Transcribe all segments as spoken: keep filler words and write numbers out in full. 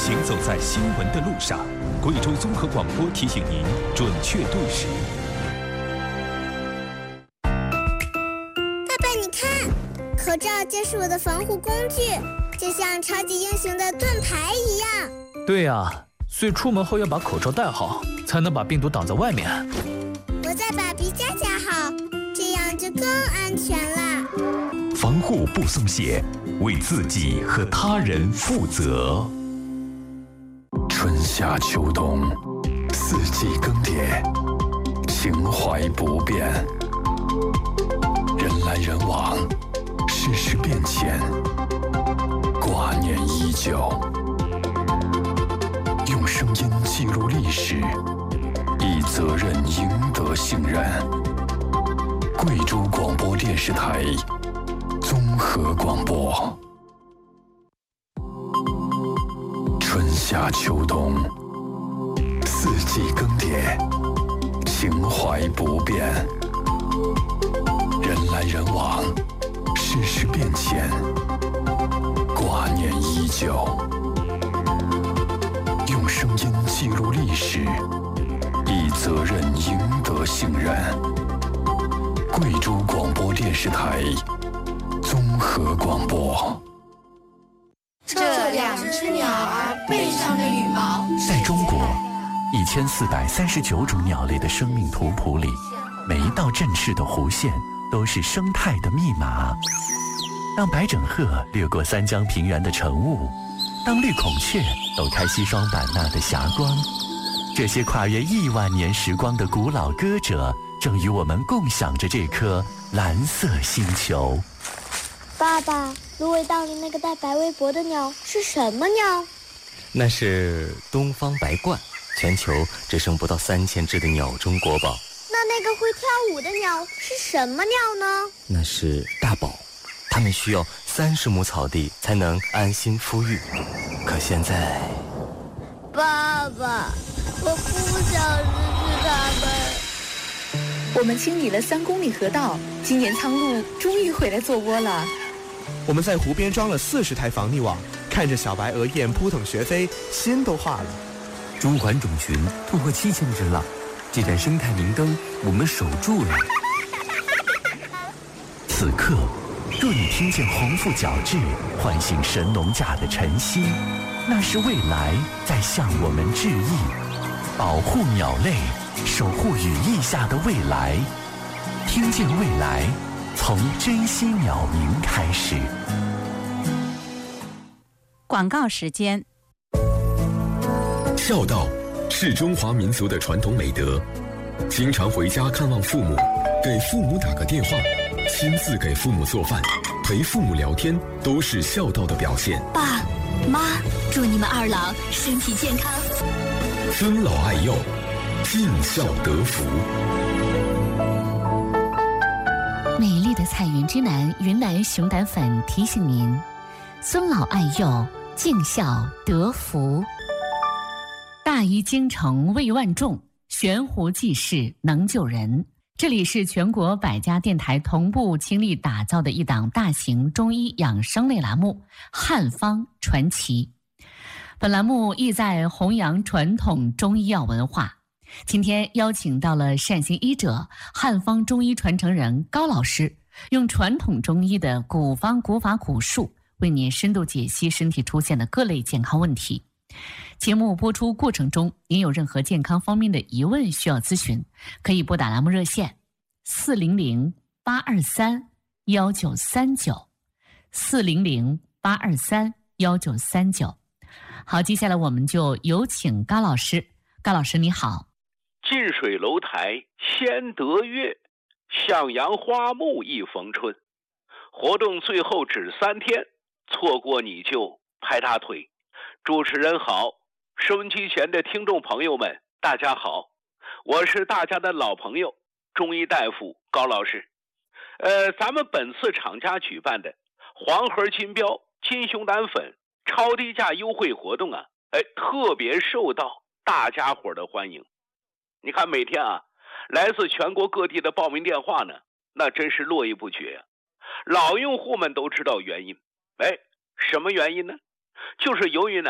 行走在新闻的路上，贵州综合广播提醒您准确对时。 爸爸，你看，口罩就是我的防护工具，就像超级英雄的盾牌一样。 对呀、啊，所以出门后要把口罩戴好，才能把病毒挡在外面。 我再把鼻夹夹好，这样就更安全了。 防护不松懈，为自己和他人负责。 春夏秋冬，四季更迭，情怀不变。人来人往，世事变迁，挂念依旧。用声音记录历史，以责任赢得信任。贵州广播电视台综合广播。春夏秋冬，四季更迭，情怀不变。人来人往，世事变迁，挂念依旧。用声音记录历史，以责任赢得信任。贵州广播电视台综合广播。 这两只鸟儿背上的羽毛。 在中国一千四百三十九种鸟类的生命图谱里，每一道振翅的弧线都是生态的密码。当白枕鹤掠过三江平原的晨雾，当绿孔雀抖开西双版纳的霞光，这些跨越亿万年时光的古老歌者，正与我们共享着这颗蓝色星球。 爸爸，芦苇荡里那个带白围脖的鸟是什么鸟？ 那是东方白鹳，全球只剩不到三千只的鸟中国宝。 那那个会跳舞的鸟是什么鸟呢？ 那是大宝，它们需要三十亩草地才能安心孵育。可现在， 爸爸，我不想失去它们。 我们清理了三公里河道，今年苍鹭终于回来做窝了。 我们在湖边装了四十台防溺网，看着小白鹅雁扑腾学飞，心都化了。 中环种群突破七千只了，这盏生态明灯我们守住了。 此刻，若你听见鸿鹄角徵唤醒神农架的晨曦，那是未来在向我们致意。保护鸟类，守护羽翼下的未来。听见未来，从珍惜鸟鸣开始。 广告时间。 孝道是中华民族的传统美德，经常回家看望父母，给父母打个电话，亲自给父母做饭，陪父母聊天，都是孝道的表现。 爸妈，祝你们二老身体健康， 尊老爱幼，尽孝得福。 美丽的彩云之南云南熊胆粉提醒您：尊老爱幼，尽孝得福。大医精诚为万众，悬壶济世能救人。这里是全国百家电台同步倾力打造的一档大型中医养生类栏目《汉方传奇》。本栏目意在弘扬传统中医药文化。今天邀请到了善行医者、汉方中医传承人高老师，用传统中医的古方古法古术，为您深度解析身体出现的各类健康问题。节目播出过程中，您有任何健康方面的疑问需要咨询，可以拨打栏目热线四零零八二三幺九三九四零零八二三幺九三九。好，接下来我们就有请高老师。高老师你好。 近水楼台先得月，向阳花木一逢春。活动最后只三天，错过你就拍大腿。主持人好，收音机前的听众朋友们大家好，我是大家的老朋友中医大夫高老师。呃，咱们本次厂家举办的黄河金标金熊胆粉超低价优惠活动啊，哎，特别受到大家伙的欢迎。你看每天啊，来自全国各地的报名电话呢，那真是络绎不绝啊。老用户们都知道原因，哎，什么原因呢？就是由于呢，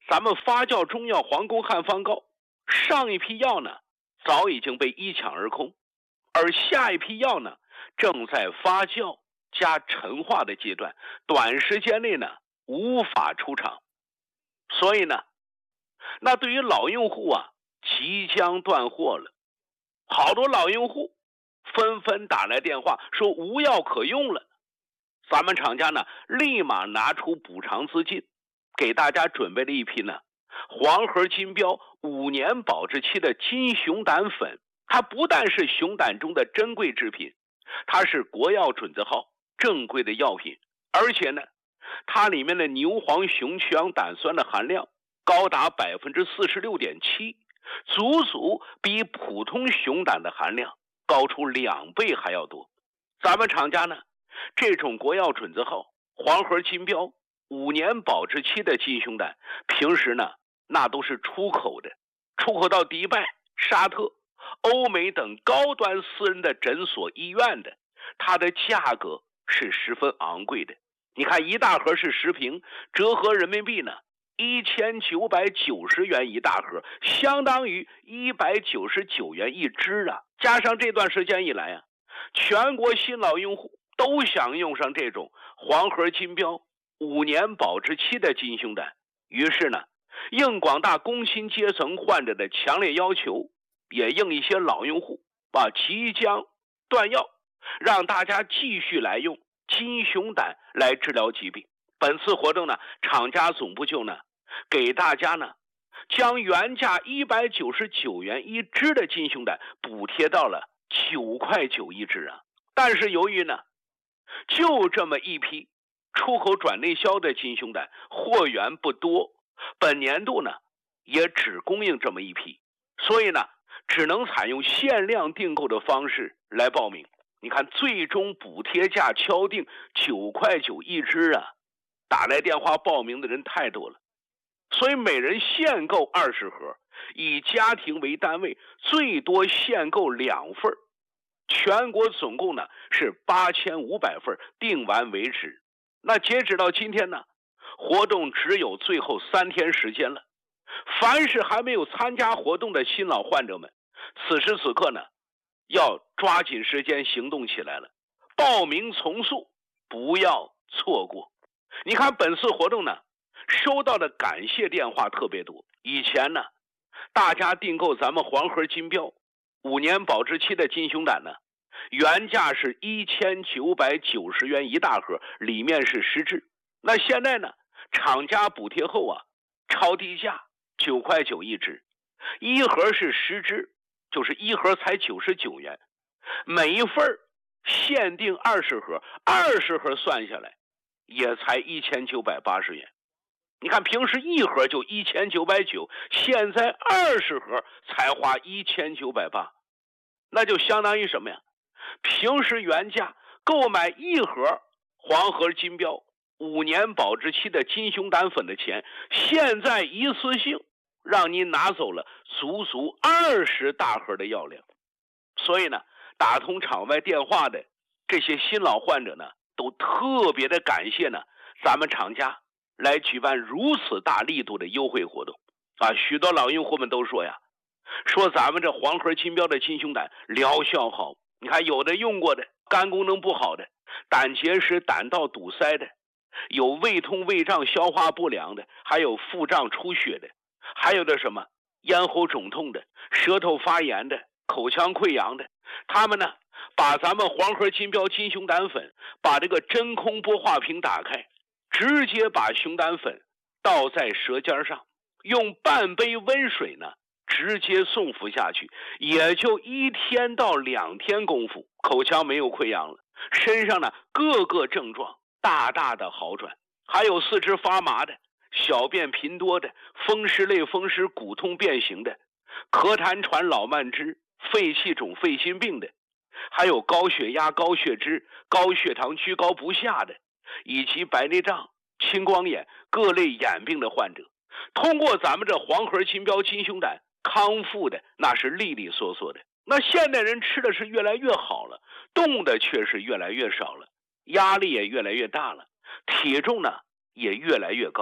咱们发酵中药黄宫汉方膏上一批药呢早已经被一抢而空，而下一批药呢正在发酵加陈化的阶段，短时间内呢无法出厂。所以呢，那对于老用户啊即将断货了，好多老用户纷纷打来电话说无药可用了。咱们厂家呢立马拿出补偿资金，给大家准备了一批呢黄河金标五年保质期的金熊胆粉。它不但是熊胆中的珍贵制品，它是国药准字号正规的药品，而且呢它里面的牛黄熊曲氧胆酸的含量高达 百分之四十六点七， 足足比普通熊胆的含量高出两倍还要多。咱们厂家呢这种国药准字号黄河金标五年保质期的金熊胆，平时呢那都是出口的，出口到迪拜、沙特、欧美等高端私人的诊所医院的，它的价格是十分昂贵的。你看一大盒是十瓶，折合人民币呢一千九百九十元一大盒，相当于一百九十九元一支啊。加上这段时间以来啊，全国新老用户都想用上这种黄河金标五年保质期的金熊胆，于是呢应广大工薪阶层患者的强烈要求，也应一些老用户把即将断药，让大家继续来用金熊胆来治疗疾病。本次活动呢，厂家总部就呢给大家呢将原价一百九十九元一支的金熊胆补贴到了九块九一支啊。但是由于呢就这么一批出口转内销的金熊胆货源不多，本年度呢也只供应这么一批，所以呢只能采用限量订购的方式来报名。你看最终补贴价敲定九块九一支啊，打来电话报名的人太多了，所以每人限购二十盒，以家庭为单位最多限购两份，全国总共呢是八千五百份，订完为止。那截止到今天呢，活动只有最后三天时间了。凡是还没有参加活动的新老患者们，此时此刻呢要抓紧时间行动起来了，报名从速，不要错过。你看本次活动呢收到的感谢电话特别多。以前呢大家订购咱们黄河金标五年保质期的金熊胆呢，原价是一千九百九十元一大盒，里面是十支。那现在呢厂家补贴后啊，超低价九块九一支，一盒是十支，就是一盒才九十九元，每一份限定二十盒，二十盒算下来也才一千九百八十元。你看平时一盒就一千九百九，现在二十盒才花一千九百八，那就相当于什么呀？平时原价购买一盒黄河金标五年保质期的金熊胆粉的钱，现在一次性让您拿走了足足二十大盒的药量。所以呢打通场外电话的这些新老患者呢都特别的感谢呢咱们厂家来举办如此大力度的优惠活动啊。许多老用户们都说呀，说咱们这黄河金标的金熊胆疗效好，你看有的用过的肝功能不好的，胆结石、胆道堵塞的，有胃痛、胃胀、消化不良的，还有腹胀出血的，还有的什么咽喉肿痛的、舌头发炎的、口腔溃疡的。他们呢把咱们黄河金标金熊胆粉把这个真空玻化瓶打开，直接把熊胆粉倒在舌尖上，用半杯温水呢直接送服下去，也就一天到两天功夫，口腔没有溃疡了，身上呢各个症状大大的好转。还有四肢发麻的、小便频多的、风湿类风湿骨痛变形的、咳痰喘老慢支、肺气肿肺心病的，还有高血压、高血脂、高血糖居高不下的，以及白内障、青光眼各类眼病的患者，通过咱们这黄河金标金熊胆康复的那是利利索索的。那现代人吃的是越来越好了，动的却是越来越少了，压力也越来越大了，体重呢也越来越高了。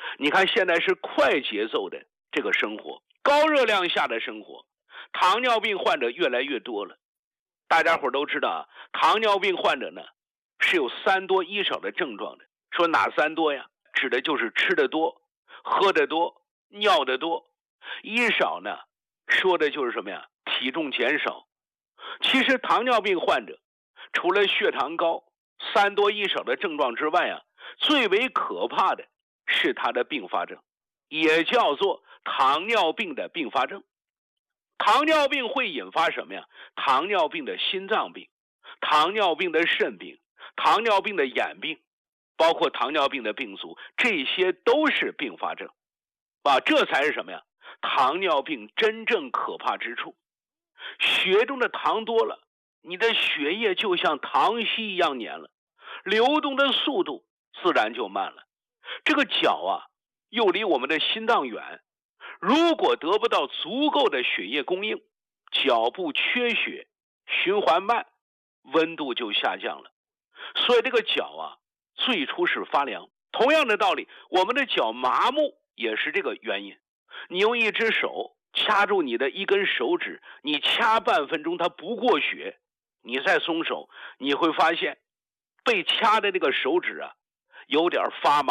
你看现在是快节奏的这个生活，高热量下的生活，糖尿病患者越来越多了。大家伙都知道啊，糖尿病患者呢是有三多一少的症状的。说哪三多呀？指的就是吃的多、喝的多、尿的多。一少呢，说的就是什么呀？体重减少。其实糖尿病患者除了血糖高、三多一少的症状之外啊，最为可怕的是他的并发症，也叫做糖尿病的并发症。糖尿病会引发什么呀？糖尿病的心脏病、糖尿病的肾病、糖尿病的眼病，包括糖尿病的病足，这些都是并发症啊，这才是什么呀？糖尿病真正可怕之处。血中的糖多了，你的血液就像糖稀一样粘了，流动的速度自然就慢了。这个脚啊，又离我们的心脏远，如果得不到足够的血液供应，脚部缺血，循环慢，温度就下降了。所以这个脚啊，最初是发凉。同样的道理，我们的脚麻木也是这个原因。你用一只手掐住你的一根手指，你掐半分钟它不过血，你再松手，你会发现被掐的这个手指啊有点发麻。